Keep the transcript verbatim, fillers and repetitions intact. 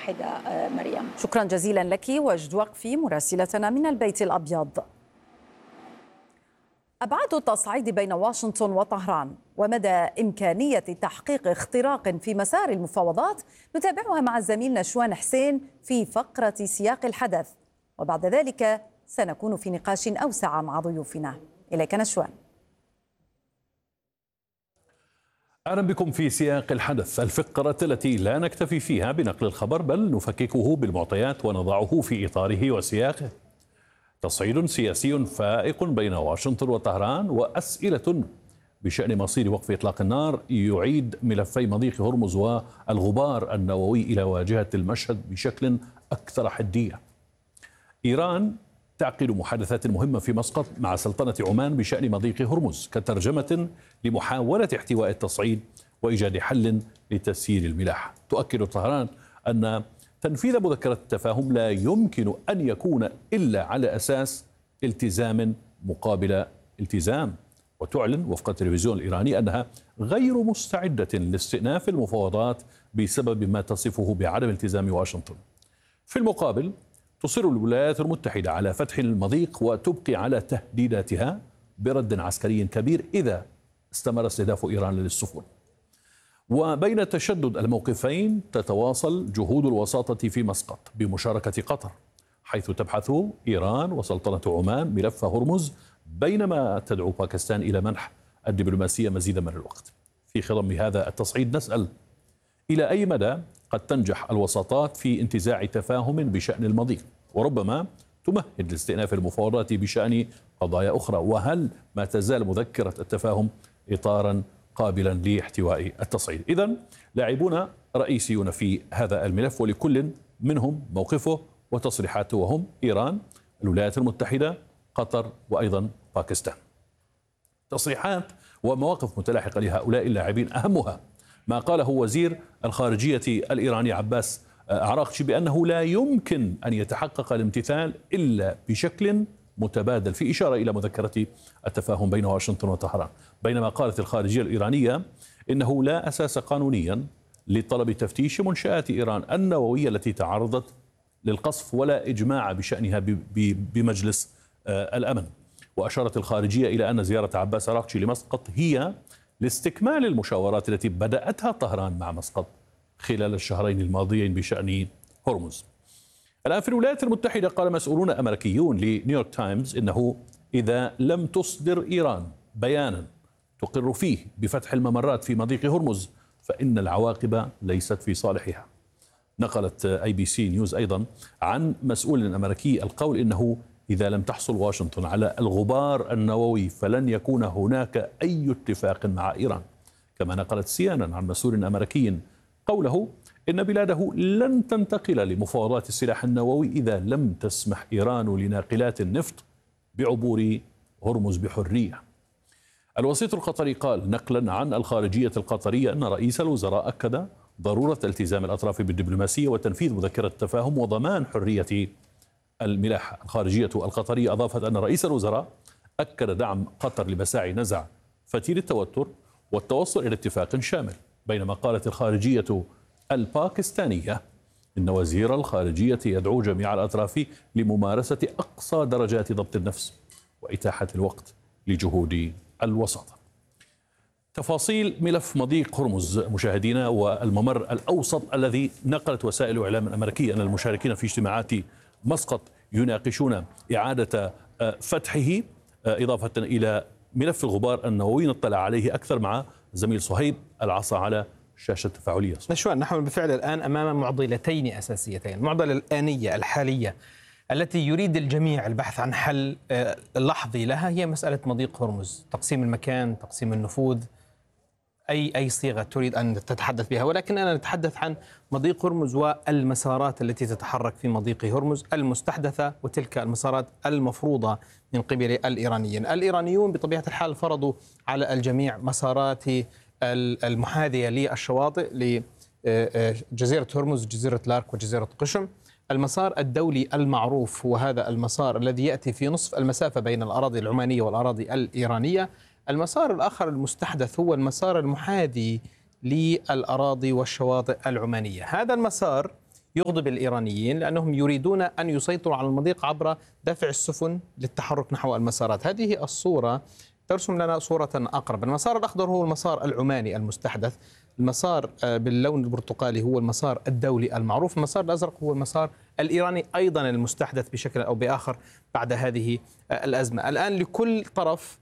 المتحدة. مريم، شكرا جزيلا لك. وجد وقفي مراسلتنا من البيت الأبيض. أبعاد التصعيد بين واشنطن وطهران ومدى إمكانية تحقيق اختراق في مسار المفاوضات نتابعها مع الزميل نشوان حسين في فقرة سياق الحدث، وبعد ذلك سنكون في نقاش أوسع مع ضيوفنا. إليك نشوان. أهلا بكم في سياق الحدث، الفقرة التي لا نكتفي فيها بنقل الخبر بل نفككه بالمعطيات ونضعه في إطاره وسياقه. تصعيد سياسي فائق بين واشنطن وطهران، وأسئلة بشأن مصير وقف إطلاق النار يعيد ملفي مضيق هرمز والغبار النووي إلى واجهة المشهد بشكل أكثر حدية. إيران تعقد محادثات مهمة في مسقط مع سلطنة عمان بشأن مضيق هرمز كترجمة لمحاولة احتواء التصعيد وإيجاد حل لتسيير الملاحة. تؤكد طهران أن تنفيذ مذكرة التفاهم لا يمكن أن يكون إلا على أساس التزام مقابل التزام، وتعلن وفق التلفزيون الإيراني أنها غير مستعدة لاستئناف المفاوضات بسبب ما تصفه بعدم التزام واشنطن. في المقابل تصر الولايات المتحدة على فتح المضيق وتبقي على تهديداتها برد عسكري كبير إذا استمر استهداف إيران للسفن. وبين تشدد الموقفين تتواصل جهود الوساطة في مسقط بمشاركة قطر، حيث تبحث إيران وسلطنة عمان ملف هرمز، بينما تدعو باكستان إلى منح الدبلوماسية مزيدا من الوقت. في خضم هذا التصعيد نسأل إلى أي مدى قد تنجح الوساطات في انتزاع تفاهم بشأن المضيق، وربما تمهد لاستئناف المفاوضات بشأن قضايا أخرى، وهل ما تزال مذكرة التفاهم إطارا قابلا لاحتواء التصعيد؟ إذن لاعبون رئيسيون في هذا الملف، ولكل منهم موقفه وتصريحاته، وهم إيران، الولايات المتحدة، قطر، وأيضا باكستان. تصريحات ومواقف متلاحقة لهؤلاء اللاعبين، أهمها ما قاله وزير الخارجية الإيراني عباس عراقشي بأنه لا يمكن أن يتحقق الامتثال إلا بشكل متبادل، في إشارة إلى مذكرة التفاهم بين واشنطن وطهران. بينما قالت الخارجية الإيرانية إنه لا أساس قانونيا لطلب تفتيش منشآت إيران النووية التي تعرضت للقصف ولا إجماع بشأنها بمجلس الأمن. وأشارت الخارجية إلى أن زيارة عباس عراقشي لمسقط هي لاستكمال المشاورات التي بدأتها طهران مع مسقط خلال الشهرين الماضيين بشأن هرمز. الآن في الولايات المتحدة قال مسؤولون أمريكيون لنيويورك تايمز إنه إذا لم تصدر إيران بيانا تقر فيه بفتح الممرات في مضيق هرمز فإن العواقب ليست في صالحها. نقلت اي بي سي نيوز أيضا عن مسؤول أمريكي القول إنه إذا لم تحصل واشنطن على الغبار النووي فلن يكون هناك أي اتفاق مع إيران. كما نقلت سي إن إن عن مسؤول أمريكي قوله إن بلاده لن تنتقل لمفاوضات السلاح النووي إذا لم تسمح إيران لناقلات النفط بعبور هرمز بحرية. الوسيط القطري قال نقلا عن الخارجية القطرية أن رئيس الوزراء أكد ضرورة التزام الأطراف بالدبلوماسية وتنفيذ مذكرة التفاهم وضمان حرية الملاحة. الخارجية القطرية أضافت أن رئيس الوزراء أكد دعم قطر لمساعي نزع فتيل التوتر والتوصل إلى اتفاق شامل. بينما قالت الخارجية الباكستانية إن وزير الخارجية يدعو جميع الأطراف لممارسة أقصى درجات ضبط النفس وإتاحة الوقت لجهود الوساطة. تفاصيل ملف مضيق هرمز مشاهدينا والممر الأوسط الذي نقلت وسائل إعلام أمريكية أن المشاركين في اجتماعات مسقط يناقشون إعادة فتحه، إضافة إلى ملف الغبار النووي نطلع عليه أكثر مع زميل صهيب العصا على شاشة تفاعلية. نشوان، نحن بالفعل الآن أمام معضلتين أساسيتين. المعضلة الآنية الحالية التي يريد الجميع البحث عن حل لحظي لها هي مسألة مضيق هرمز، تقسيم المكان، تقسيم النفوذ، أي أي صيغة تريد أن تتحدث بها، ولكن أنا نتحدث عن مضيق هرمز والمسارات التي تتحرك في مضيق هرمز المستحدثة وتلك المسارات المفروضة من قبل الإيرانيين. الإيرانيون بطبيعة الحال فرضوا على الجميع مسارات المحاذية للشواطئ لجزيرة هرمز، جزيرة لارك وجزيرة قشم. المسار الدولي المعروف هو هذا المسار الذي يأتي في نصف المسافة بين الأراضي العمانية والأراضي الإيرانية. المسار الآخر المستحدث هو المسار المحاذي للأراضي والشواطئ العمانية. هذا المسار يغضب الإيرانيين، لأنهم يريدون أن يسيطروا على المضيق عبر دفع السفن للتحرك نحو المسارات. هذه الصورة ترسم لنا صورة أقرب. المسار الأخضر هو المسار العماني المستحدث، المسار باللون البرتقالي هو المسار الدولي المعروف، المسار الأزرق هو المسار الإيراني أيضا المستحدث بشكل أو بآخر بعد هذه الأزمة. الآن لكل طرف